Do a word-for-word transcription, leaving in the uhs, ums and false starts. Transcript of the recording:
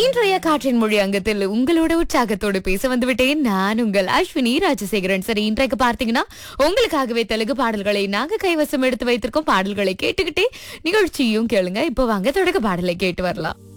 இன்றைய காற்றின் மொழி அங்கத்தில் உங்களோட உற்சாகத்தோடு பேச வந்துவிட்டேன். நான் உங்கள் அஸ்வினி ராஜசேகரன். சரி, இன்றைக்கு பார்த்தீங்கன்னா உங்களுக்காகவே தெலுங்கு பாடல்களை நாங்க கைவசம் எடுத்து வைத்திருக்கோம். பாடல்களை கேட்டுக்கிட்டே நிகழ்ச்சியும் கேளுங்க. இப்போ வாங்க தொடக்க பாடலை கேட்டு வரலாம்.